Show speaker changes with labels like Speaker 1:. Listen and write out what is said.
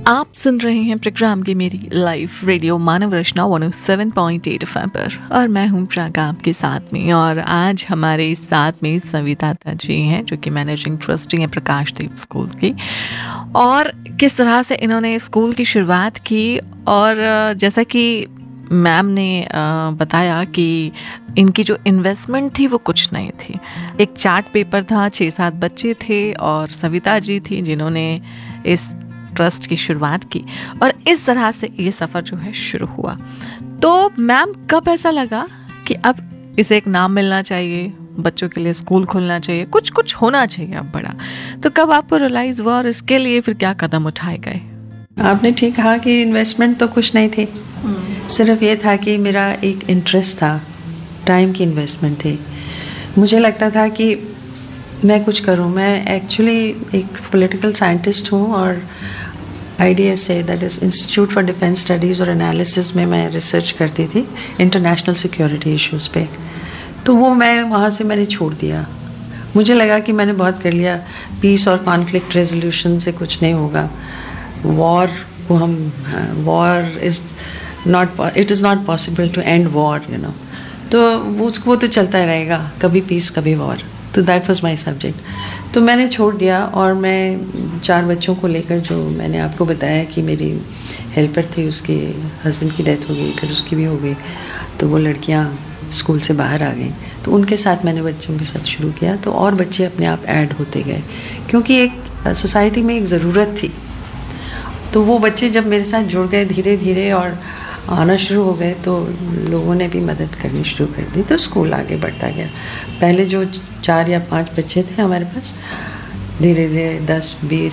Speaker 1: आप सुन रहे हैं प्रोग्राम की मेरी लाइव रेडियो मानव रचना 107.8 एफएम पर और मैं हूं प्रागा आपके साथ में। और आज हमारे साथ में सविता जी हैं जो कि मैनेजिंग ट्रस्टी हैं प्रकाशदीप स्कूल की, और किस तरह से इन्होंने स्कूल की शुरुआत की। और जैसा कि मैम ने बताया कि इनकी जो इन्वेस्टमेंट थी वो कुछ नहीं थी। एक चार्ट पेपर था, 6-7 बच्चे थे और सविता जी थी जिन्होंने इस ट्रस्ट की शुरुआत की और इस तरह से ये सफ़र जो है शुरू हुआ। तो मैम कब ऐसा लगा कि अब इसे एक नाम मिलना चाहिए, बच्चों के लिए स्कूल खुलना चाहिए, कुछ कुछ होना चाहिए अब बड़ा, तो कब आपको रियलाइज़ हुआ और इसके लिए फिर क्या कदम उठाए गए?
Speaker 2: आपने ठीक कहा कि इन्वेस्टमेंट तो कुछ नहीं थी, सिर्फ ये था कि मेरा एक इंटरेस्ट था, टाइम की इन्वेस्टमेंट थी। मुझे लगता था कि मैं कुछ करूं। मैं एक्चुअली एक पॉलिटिकल साइंटिस्ट हूं और IDSA, that is institute for defence studies और एनालिसिस में मैं रिसर्च करती थी इंटरनेशनल सिक्योरिटी इश्यूज़ पे। तो वो मैं वहाँ से मैंने छोड़ दिया। मुझे लगा कि मैंने बहुत कर लिया, पीस और कॉन्फ्लिक्ट रेजोल्यूशन से कुछ नहीं होगा। वॉर को हम war is not possible to and war, you know. तो वो तो चलता रहेगा, कभी पीस कभी वॉर। तो दैट वाज माय सब्जेक्ट। तो मैंने छोड़ दिया और मैं 4 बच्चों को लेकर, जो मैंने आपको बताया कि मेरी हेल्पर थी, उसके हस्बैंड की डेथ हो गई, फिर उसकी भी हो गई, तो वो लड़कियां स्कूल से बाहर आ गई, तो उनके साथ मैंने बच्चों के साथ शुरू किया। तो और बच्चे अपने आप ऐड होते गए क्योंकि एक सोसाइटी में एक ज़रूरत थी। तो वो बच्चे जब मेरे साथ जुड़ गए धीरे धीरे और आना शुरू हो गए, तो लोगों ने भी मदद करनी शुरू कर दी, तो स्कूल आगे बढ़ता गया। पहले जो 4 या 5 बच्चे थे हमारे पास, धीरे धीरे 10, 20,